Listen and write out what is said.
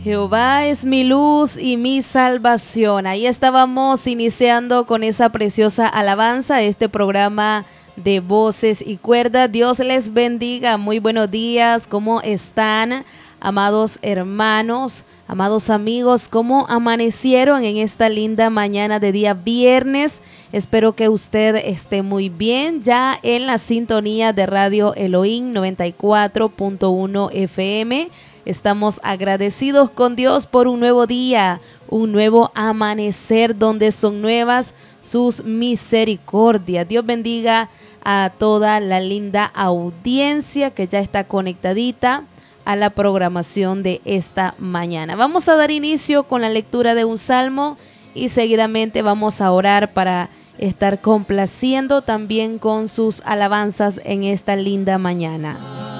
Jehová es mi luz y mi salvación. Ahí estábamos iniciando con esa preciosa alabanza, este programa de voces y cuerdas. Dios les bendiga. Muy buenos días. ¿Cómo están, amados hermanos, amados amigos? ¿Cómo amanecieron en esta linda mañana de día viernes? Espero que usted esté muy bien, ya en la sintonía de Radio Elohim 94.1 FM. Estamos agradecidos con Dios por un nuevo día, un nuevo amanecer donde son nuevas sus misericordias. Dios bendiga a toda la linda audiencia que ya está conectadita a la programación de esta mañana. Vamos a dar inicio con la lectura de un salmo y seguidamente vamos a orar para estar complaciendo también con sus alabanzas en esta linda mañana.